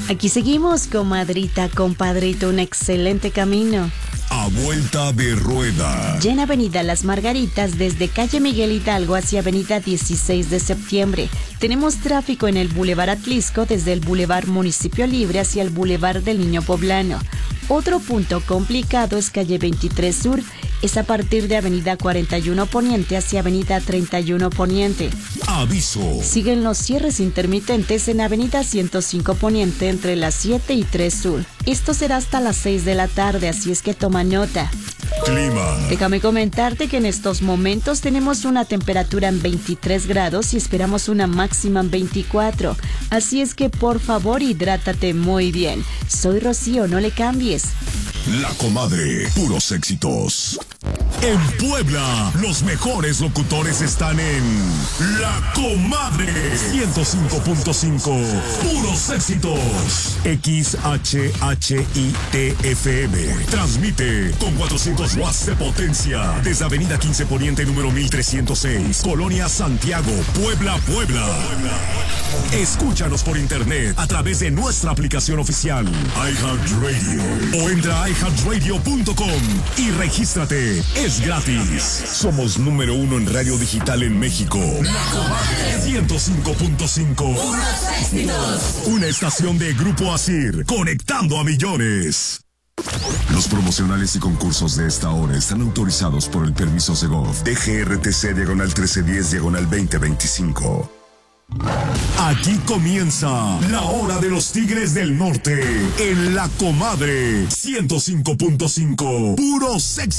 Aquí seguimos, comadrita, compadrito, un excelente camino. A vuelta de rueda. Ya en Avenida Las Margaritas, desde calle Miguel Hidalgo hacia Avenida 16 de septiembre. Tenemos tráfico en el Boulevard Atlisco, desde el Boulevard Municipio Libre hacia el Boulevard del Niño Poblano. Otro punto complicado es calle 23 Sur, es a partir de Avenida 41 Poniente hacia Avenida 31 Poniente. Aviso. Siguen los cierres intermitentes en Avenida 105 Poniente entre las 7 y 3 Sur. Esto será hasta las 6 de la tarde, así es que toma nota. Clima. Déjame comentarte que en estos momentos tenemos una temperatura en 23 grados y esperamos una máxima en 24. Así es que por favor hidrátate muy bien. Soy Rocío, no le cambies. La Comadre, puros éxitos. En Puebla, los mejores locutores están en La Comadre 105.5. Puros éxitos. XHHITFM. Transmite con 400 watts de potencia desde Avenida 15 Poniente número 1306, Colonia Santiago, Puebla, Puebla. Escúchanos por internet a través de nuestra aplicación oficial iHeartRadio o entra a iHeartRadio.com y regístrate. Es gratis. Somos número 1 en radio digital en México. La Comadre 105.5. Una estación de Grupo Asir, conectando a millones. Los promocionales y concursos de esta hora están autorizados por el permiso Segov DGRTC/1310/2025. Aquí comienza la hora de los Tigres del Norte en La Comadre 105.5. Puro sexo.